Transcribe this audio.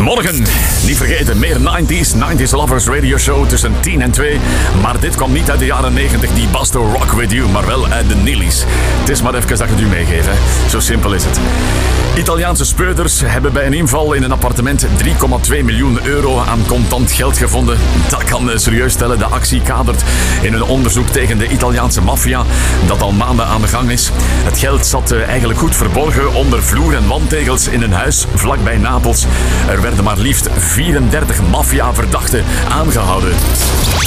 Morgen, niet vergeten, meer 90s Lovers Radio Show tussen 10 en 2. Maar dit kwam niet uit de jaren 90, die Buster Rock With You, maar wel uit de Nillies. Het is maar even dat ik het u meegeef, hè. Zo simpel is het. Italiaanse speurders hebben bij een inval in een appartement 3,2 miljoen euro aan contant geld gevonden. Dat kan serieus stellen. De actie kadert in een onderzoek tegen de Italiaanse maffia dat al maanden aan de gang is. Het geld zat eigenlijk goed verborgen onder vloer- en wandtegels in een huis vlakbij Napels. Er werden maar liefst 34 maffia-verdachten aangehouden.